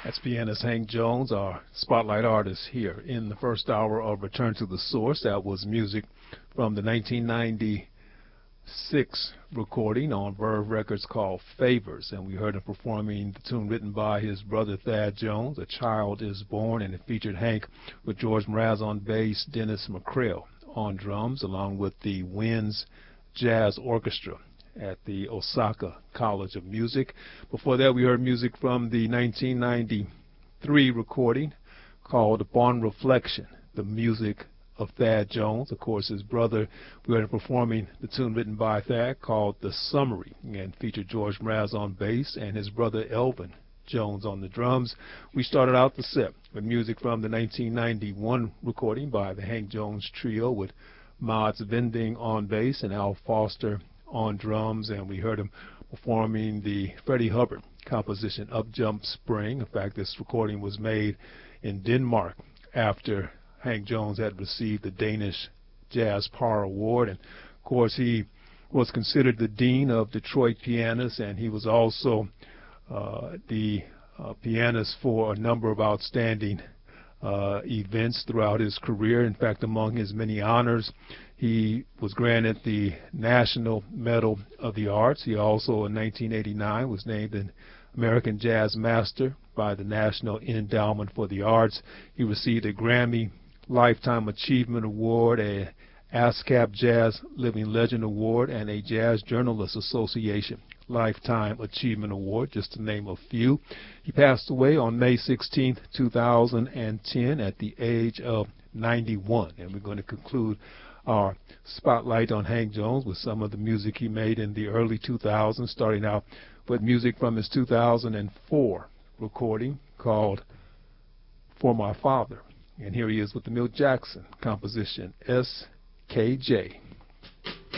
That's pianist Hank Jones, our spotlight artist here in the first hour of Return to the Source. That was music from the 1996 recording on Verve Records called Favors, and we heard him performing the tune written by his brother Thad Jones, A Child is Born, and it featured Hank with George Mraz on bass, Dennis McCrail on drums, along with the Winds Jazz Orchestra at the Osaka College of Music. Before that, we heard music from the 1993 recording called Upon Reflection, the music of Thad Jones. Of course, his brother, we heard him performing the tune written by Thad called The Summary, and featured George Mraz on bass and his brother Elvin Jones on the drums. We started out the set with music from the 1991 recording by the Hank Jones Trio with Mods Vending on bass and Al Foster on drums, and we heard him performing the Freddie Hubbard composition Up Jump Spring. In fact, this recording was made in Denmark after Hank Jones had received the Danish Jazz Power Award, and of course he was considered the dean of Detroit pianists, and he was also the pianist for a number of outstanding events throughout his career. In fact, among his many honors, he was granted the National Medal of the Arts. He also, in 1989, was named an American Jazz Master by the National Endowment for the Arts. He received a Grammy Lifetime Achievement Award, a ASCAP Jazz Living Legend Award, and a Jazz Journalists Association Lifetime Achievement Award, just to name a few. He passed away on May 16, 2010 at the age of 91, and we're going to conclude our spotlight on Hank Jones with some of the music he made in the early 2000s, starting out with music from his 2004 recording called For My Father. And here he is with the Milt Jackson composition, SKJ.